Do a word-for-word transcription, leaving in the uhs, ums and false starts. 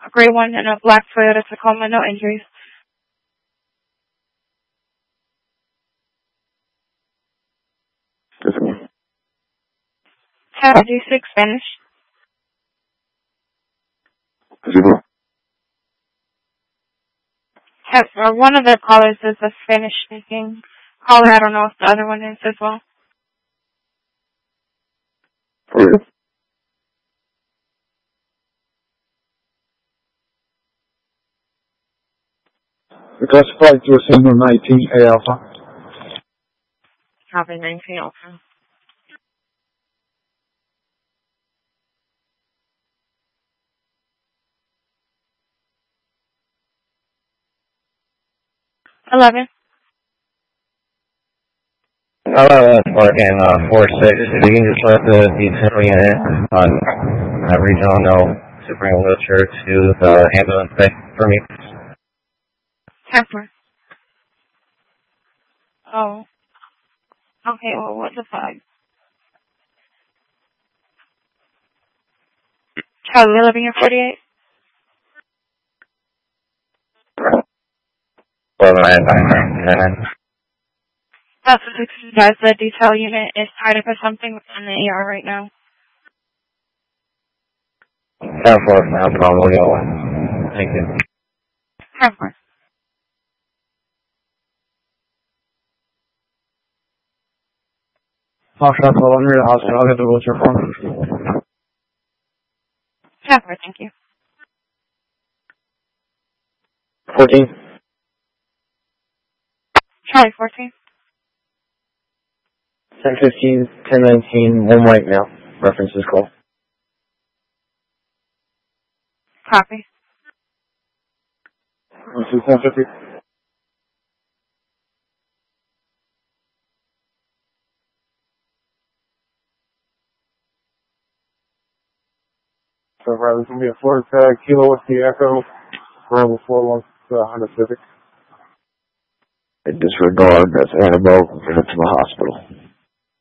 a gray one, and a black Toyota Tacoma, no injuries. How do you speak Spanish? Zero. Have, uh, one of the callers is a Spanish speaking caller. I don't know if the other one is as well. For real? Classified to a single nineteen A Alpha. Copy nineteen Alpha. Eleven. Eleven, working uh, four six. If you can just let the detail unit on uh, regional know to bring a wheelchair to the ambulance bay for me. Temper. Oh. Okay, well, what the fuck? Charlie, living in forty-eight? Eleven, nine, nine, nine, nine. That's what six guys. The detail unit is tied up or something in the E R right now. ten four, no problem. We'll go. Thank you. Temper. Foxtrot twelve hundred to hospital. I'll get the wheelchair form. Temper, thank you. fourteen. Charlie, fourteen. ten fifteen, ten nineteen, one white male. References call. Copy. This is ten fifty. So, right, this is going to be a Florida tag, Kilo Whiskey Echo, Rebel four one, uh, Honda Civic. Disregard, that's Annabelle, to the hospital.